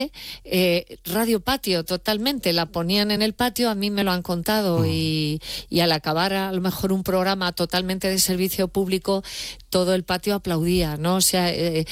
Radio Patio, totalmente, la ponían en el patio, a mí me lo han contado, y al acabar a lo mejor un programa totalmente de servicio público, todo el patio aplaudía, ¿no? O sea,